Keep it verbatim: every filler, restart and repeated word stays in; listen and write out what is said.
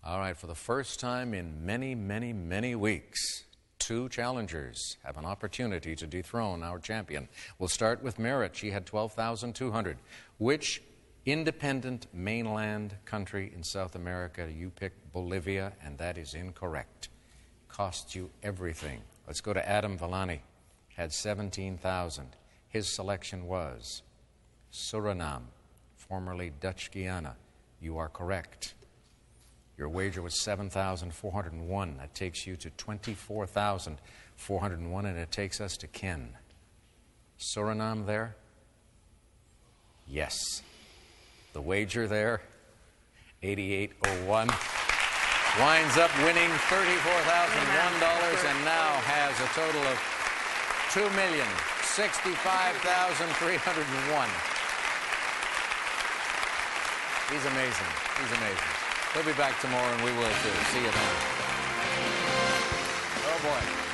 All right, for the first time in many, many, many weeks, two challengers have an opportunity to dethrone our champion. We'll start with Merritt. She had twelve thousand two hundred. Which independent mainland country in South America? You picked Bolivia, and that is incorrect. Cost you everything. Let's go to Adam Villani. Had seventeen thousand. His selection was Suriname, formerly Dutch Guiana. You are correct. Your wager was seven thousand four hundred one. That takes you to twenty-four thousand four hundred one, and it takes us to Ken. Suriname there? Yes. The wager there, eighty-eight oh one, winds up winning thirty-four thousand one dollars and now has a total of two million sixty-five thousand three hundred one. He's amazing. He's amazing. He'll be back tomorrow, and we will too. See you then. Oh, boy.